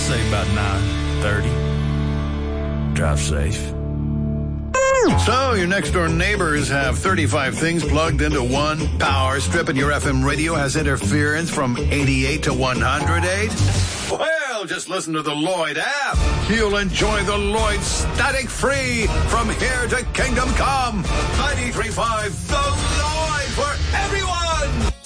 say about 9:30. Drive safe. So, your next-door neighbors have 35 things plugged into one power strip, and your FM radio has interference from 88 to 108? Well, just listen to the Lloyd app. You'll enjoy the Lloyd static-free from here to kingdom come. 93.5, the Lloyd for everyone!